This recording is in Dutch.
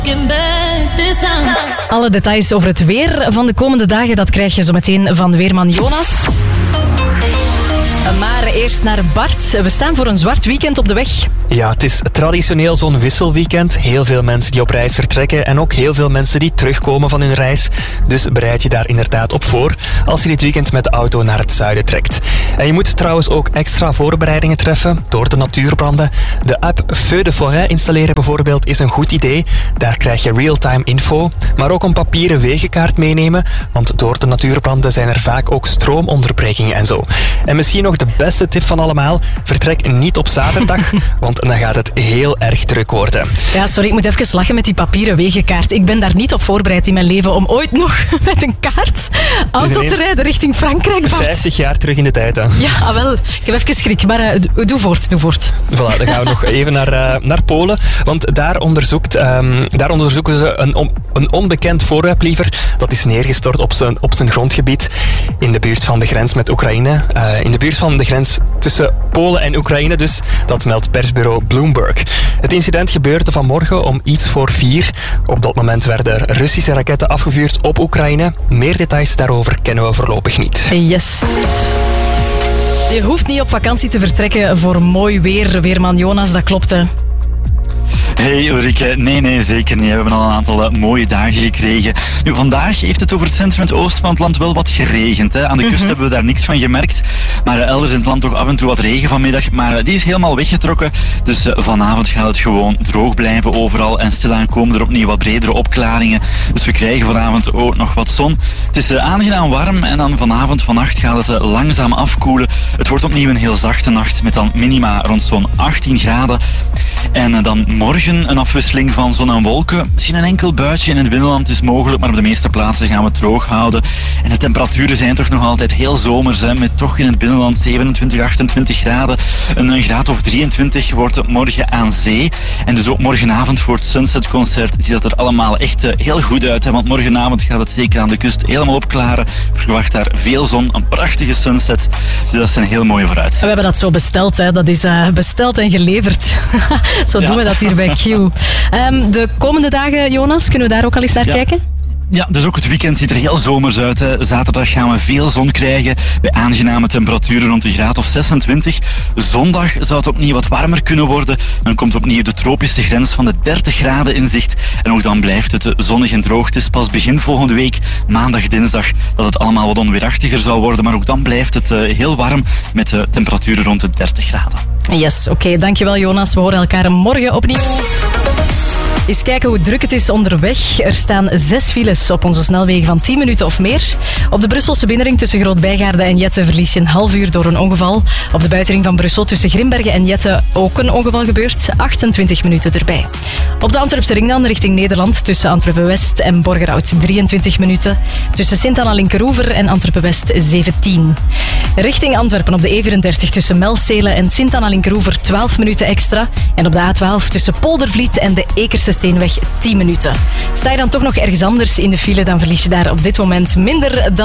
Alle details over het weer van de komende dagen, dat krijg je zo meteen van weerman Jonas. Maar eerst naar Bart. We staan voor een zwart weekend op de weg. Ja, het is traditioneel zo'n wisselweekend. Heel veel mensen die op reis vertrekken en ook heel veel mensen die terugkomen van hun reis. Dus bereid je daar inderdaad op voor als je dit weekend met de auto naar het zuiden trekt. En je moet trouwens ook extra voorbereidingen treffen door de natuurbranden. De app Feu de Forêt installeren bijvoorbeeld is een goed idee. Daar krijg je real-time info. Maar ook een papieren wegenkaart meenemen, want door de natuurbranden zijn er vaak ook stroomonderbrekingen en zo. En misschien nog de beste tip van allemaal, vertrek niet op zaterdag, want dan gaat het heel erg druk worden. Ja, sorry, ik moet even lachen met die papieren wegenkaart. Ik ben daar niet op voorbereid in mijn leven om ooit nog met een kaart auto te rijden richting Frankrijk, Bart. 50 jaar terug in de tijd, hè. Ja, wel. Ik heb even schrik, maar doe voort. Voilà, dan gaan we nog even naar Polen, want daar onderzoeken ze een onbekend voorwerp liever. Dat is neergestort op zijn grondgebied in de buurt van de grens met Oekraïne. In de buurt van de grens tussen Polen en Oekraïne dus. Dat meldt persbureau Bloomberg. Het incident gebeurde vanmorgen om iets voor 4. Op dat moment werden Russische raketten afgevuurd op Oekraïne. Meer details daarover kennen we voorlopig niet. Yes. Je hoeft niet op vakantie te vertrekken voor mooi weer, weerman Jonas, dat klopt, hè? Hey Ulrike, nee, zeker niet. We hebben al een aantal mooie dagen gekregen. Nu, vandaag heeft het over het centrum en het oosten van het land wel wat geregend. Hè. Aan de kust hebben we daar niks van gemerkt. Maar elders in het land toch af en toe wat regen vanmiddag. Maar die is helemaal weggetrokken. Dus vanavond gaat het gewoon droog blijven overal. En stilaan komen er opnieuw wat bredere opklaringen. Dus we krijgen vanavond ook nog wat zon. Het is aangenaam warm. En dan vannacht gaat het langzaam afkoelen. Het wordt opnieuw een heel zachte nacht. Met dan minima rond zo'n 18 graden. En dan morgen een afwisseling van zon en wolken. Misschien een enkel buitje in het binnenland is mogelijk, maar op de meeste plaatsen gaan we het droog houden. En de temperaturen zijn toch nog altijd heel zomers, hè, met toch in het binnenland 27, 28 graden. Een graad of 23 wordt het morgen aan zee. En dus ook morgenavond voor het Sunset-concert ziet dat er allemaal echt heel goed uit. Hè, want morgenavond gaat het zeker aan de kust helemaal opklaren. Ik verwacht daar veel zon, een prachtige sunset. Dus dat zijn heel mooie vooruitzichten. We hebben dat zo besteld, hè. Dat is besteld en geleverd. Zo doen we dat hier bij Q. De komende dagen, Jonas, kunnen we daar ook al eens naar kijken? Ja, dus ook het weekend ziet er heel zomers uit. Hè. Zaterdag gaan we veel zon krijgen bij aangename temperaturen rond een graad of 26. Zondag zou het opnieuw wat warmer kunnen worden. Dan komt opnieuw de tropische grens van de 30 graden in zicht. En ook dan blijft het zonnig en droog. Het is pas begin volgende week, maandag, dinsdag, dat het allemaal wat onweerachtiger zal worden. Maar ook dan blijft het heel warm met temperaturen rond de 30 graden. Yes, oké, dankjewel Jonas. We horen elkaar morgen opnieuw. Eens kijken hoe druk het is onderweg. Er staan 6 files op onze snelwegen van 10 minuten of meer. Op de Brusselse binnenring tussen Groot-Bijgaarde en Jette verlies je een half uur door een ongeval. Op de buitenring van Brussel tussen Grimbergen en Jette ook een ongeval gebeurd. 28 minuten erbij. Op de Antwerpse ring dan richting Nederland tussen Antwerpen-West en Borgerhout 23 minuten. Tussen Sint-Anna-Linkeroever en Antwerpen-West 17. Richting Antwerpen op de E34 tussen Melstelen en Sint-Anna-Linkeroever 12 minuten extra. En op de A12 tussen Poldervliet en de Ekerse Steenweg 10 minuten. Sta je dan toch nog ergens anders in de file, dan verlies je daar op dit moment minder dan